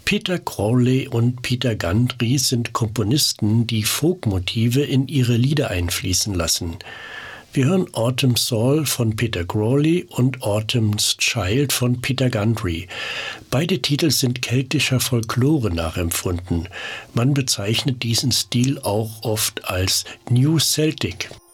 Peter Crawley und Peter Gundry sind Komponisten, die Folkmotive in ihre Lieder einfließen lassen. Wir hören Autumn Soul von Peter Crawley und Autumn's Child von Peter Gundry. Beide Titel sind keltischer Folklore nachempfunden. Man bezeichnet diesen Stil auch oft als New Celtic.